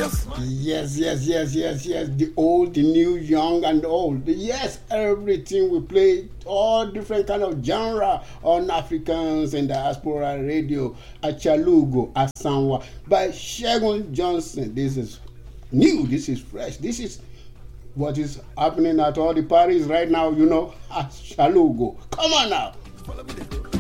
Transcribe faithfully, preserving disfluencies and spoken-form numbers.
Yes, yes, yes, yes, yes. The old, the new, young, and old. Yes, everything we play, all different kind of genre on Africans and Diaspora Radio. Achalugo, Asanwa by Segun Johnson. This is new. This is fresh. This is what is happening at all the parties right now. You know, Achalugo. Come on now.